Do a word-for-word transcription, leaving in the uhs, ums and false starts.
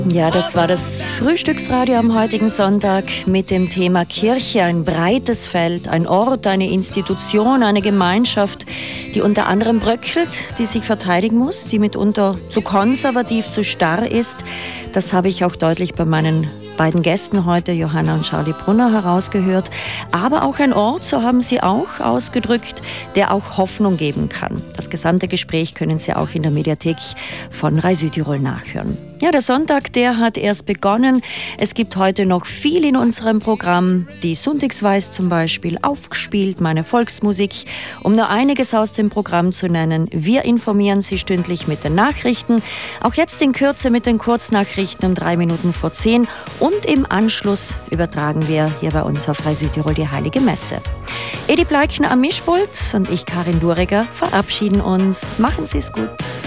Ja, das war das Frühstücksradio am heutigen Sonntag mit dem Thema Kirche. Ein breites Feld, ein Ort, eine Institution, eine Gemeinschaft, die unter anderem bröckelt, die sich verteidigen muss, die mitunter zu konservativ, zu starr ist. Das habe ich auch deutlich bei meinen beiden Gästen heute, Johanna und Charlie Brunner, herausgehört. Aber auch ein Ort, so haben sie auch ausgedrückt, der auch Hoffnung geben kann. Das gesamte Gespräch können Sie auch in der Mediathek von Rai Südtirol nachhören. Ja, der Sonntag, der hat erst begonnen. Es gibt heute noch viel in unserem Programm. Die Sonntagsweis zum Beispiel, aufgespielt, meine Volksmusik, um nur einiges aus dem Programm zu nennen. Wir informieren Sie stündlich mit den Nachrichten. Auch jetzt in Kürze mit den Kurznachrichten um drei Minuten vor zehn. Und im Anschluss übertragen wir hier bei uns auf Rai Südtirol die Heilige Messe. Edi Bleikner am Mischpult und ich, Karin Duriger, verabschieden uns. Machen Sie es gut.